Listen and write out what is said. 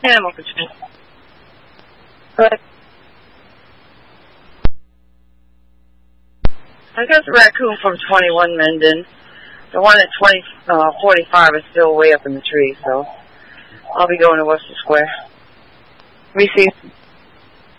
Animal control. But I guess the raccoon from 21 Menden. The one at 45 is still way up in the tree, so I'll be going to Worcester Square. Received.